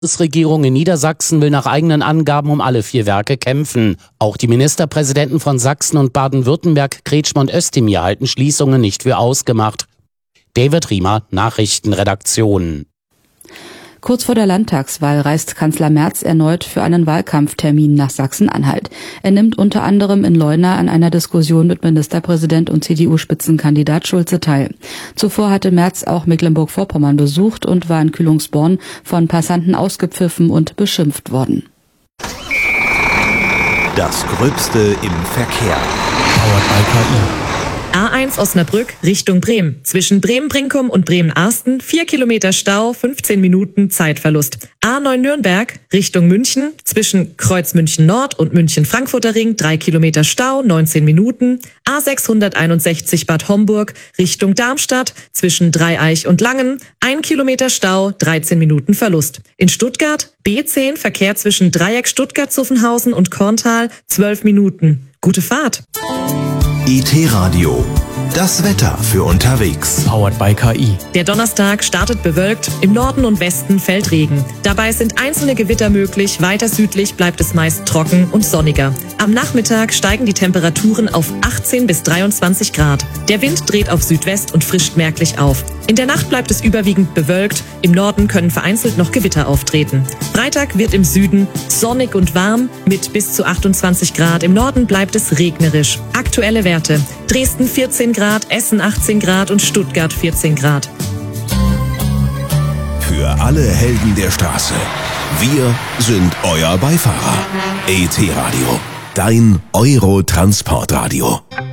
Die Bundesregierung in Niedersachsen will nach eigenen Angaben um alle 4 Werke kämpfen. Auch die Ministerpräsidenten von Sachsen und Baden-Württemberg, Kretschmer und Özdemir, halten Schließungen nicht für ausgemacht. David Riemer, Nachrichtenredaktion. Kurz vor der Landtagswahl reist Kanzler Merz erneut für einen Wahlkampftermin nach Sachsen-Anhalt. Er nimmt unter anderem in Leuna an einer Diskussion mit Ministerpräsident und CDU-Spitzenkandidat Schulze teil. Zuvor hatte Merz auch Mecklenburg-Vorpommern besucht und war in Kühlungsborn von Passanten ausgepfiffen und beschimpft worden. Das Gröbste im Verkehr. Powered by KI. A1 Osnabrück Richtung Bremen. Zwischen Bremen-Brinkum und Bremen-Arsten 4 Kilometer Stau, 15 Minuten Zeitverlust. A9 Nürnberg Richtung München. Zwischen Kreuz München Nord und München-Frankfurter Ring 3 Kilometer Stau, 19 Minuten. A661 Bad Homburg Richtung Darmstadt. Zwischen Dreieich und Langen 1 Kilometer Stau, 13 Minuten Verlust. In Stuttgart B10 Verkehr zwischen Dreieck Stuttgart-Zuffenhausen und Korntal 12 Minuten. Gute Fahrt! IT-Radio. Das Wetter für unterwegs. Powered by KI. Der Donnerstag startet bewölkt, im Norden und Westen fällt Regen. Dabei sind einzelne Gewitter möglich, weiter südlich bleibt es meist trocken und sonniger. Am Nachmittag steigen die Temperaturen auf 18 bis 23 Grad. Der Wind dreht auf Südwest und frischt merklich auf. In der Nacht bleibt es überwiegend bewölkt, im Norden können vereinzelt noch Gewitter auftreten. Freitag wird im Süden sonnig und warm mit bis zu 28 Grad. Im Norden bleibt es regnerisch. Aktuelle Werte: Dresden 14 Grad, Essen 18 Grad und Stuttgart 14 Grad. Für alle Helden der Straße. Wir sind euer Beifahrer. IT-Radio. Dein Euro-Transportradio.